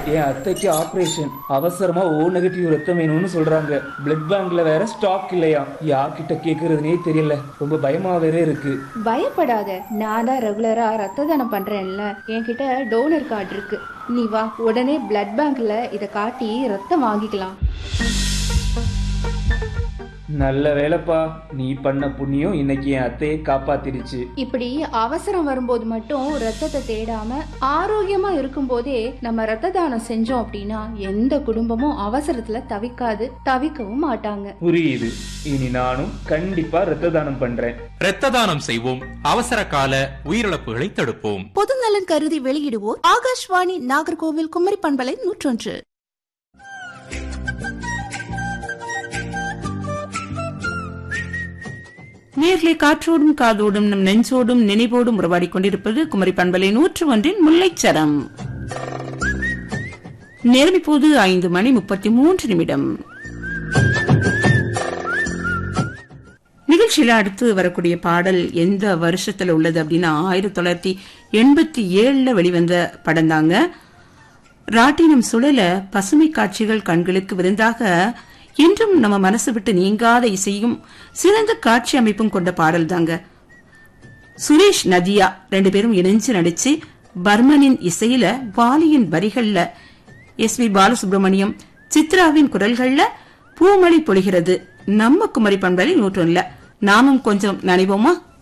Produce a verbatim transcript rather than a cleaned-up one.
என் அத்தைக்கு ஆபரேஷன், அவசரமா ஓ நெகட்டிவ் ரத்தம் வேணும்னு சொல்றாங்க. பிளட் பேங்க்ல வேற ஸ்டாக் இல்லையா, யார்கிட்ட கேக்குறதுனே தெரியல. ரொம்ப பயமா வேற இருக்கு. பயப்படாத, நான் தான் ரெகுலரா ரத்த தானம் பண்றேன்ல, என்கிட்ட டோனர் கார்டு இருக்கு. நீ வா, உடனே பிளட் பேங்க்ல இத காட்டி ரத்தம் வாங்கிக்கலாம். நல்ல வேலைப்பா, நீ பண்ண புண்ணியம் இன்னைக்கு என் அத்தையை காப்பாத்திருச்சு. இப்படி அவசரம் வரும்போது மட்டும் ரத்தத்தை தேடாம ஆரோக்கியமா இருக்கும் போதே நம்ம ரத்த தானம் செஞ்சோம் அப்படின்னா எந்த குடும்பமும் அவசரத்துல தவிக்காது, தவிக்கவும் மாட்டாங்க. புரியுது. இனி நானும் கண்டிப்பா ரத்த தானம் பண்றேன். ரத்த தானம் செய்வோம், அவசர கால உயிரிழப்புகளை தடுப்போம். பொதுநலன் கருதி வெளியிடுவோர் ஆகாஷ்வாணி நாகர்கோவில் குமரி பண்பலை நூற்றொன்று. நேர்களை காற்றோடும் காதோடும் நம் நெஞ்சோடும் நினைவோடும் உறவாடி கொண்டிருப்பது குமரி பண்பலை நூற்று ஒன்றின் முல்லைச்சரம். நேரம் இப்போது ஐந்து மணி முப்பத்தி மூன்று நிமிடம். நிகழ்ச்சியில அடுத்து வரக்கூடிய பாடல் எந்த வருஷத்துல உள்ளது அப்படின்னா ஆயிரத்தி தொள்ளாயிரத்தி எண்பத்தி ஏழுல வெளிவந்த படம் தாங்க. ராட்டினம் சுழல பசுமை காட்சிகள் கண்களுக்கு விருந்தாக இன்றும் நம்ம மனசு விட்டு நீங்காத இசையும் சிறந்த காட்சி அமைப்பும் கொண்ட பாடல் தாங்க. சுரேஷ் நதியா ரெண்டு பேரும் இணைஞ்சு நடிச்சு பர்மனின் இசையில வாலியின் வரிகள்ல எஸ் பி பாலசுப்ரமணியம் சித்ராவின் குரல்கள்ல பூமழை பொழிகிறது நம்ம குமரி பண்பலை நூற்றொன்னுல. நாமும் கொஞ்சம் நினைவோமா?